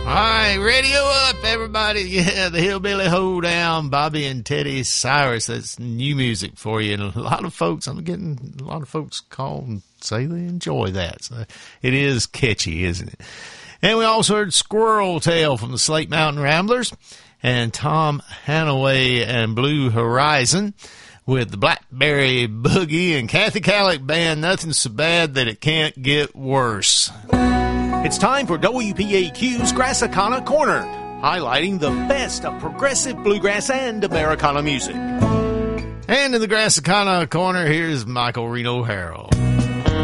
All right, radio up, everybody. Yeah, the Hillbilly Hoedown, Bobby and Teddy Cyrus. That's new music for you. And a lot of folks, I'm getting a lot of folks call and say they enjoy that. So it is catchy, isn't it? And we also heard Squirrel Tail from the Slate Mountain Ramblers and Tom Hanaway and Blue Horizon with the Blackberry Boogie and Kathy Kallick Band, Nothing So Bad That It Can't Get Worse. It's time for WPAQ's Grassicana Corner, highlighting the best of progressive bluegrass and Americana music. And in the Grassicana Corner, here's Michael Reno Harrell.